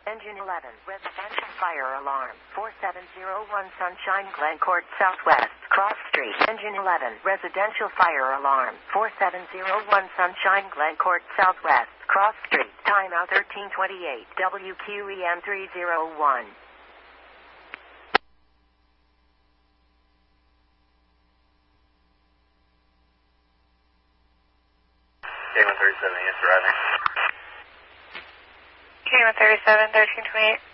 Engine 11, residential fire alarm, 4701 Sunshine Glen Court Southwest, Cross Street. Engine 11, residential fire alarm, 4701 Sunshine Glen Court Southwest, Cross Street. Timeout 1328, WQEM 301. K137, yes, driving. K137, 1328.